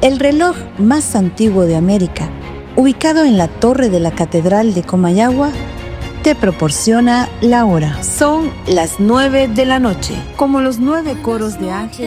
El reloj más antiguo de América, ubicado en la torre de la Catedral de Comayagua, te proporciona la hora. Son las 9 de la noche. Como los 9 coros de ángeles.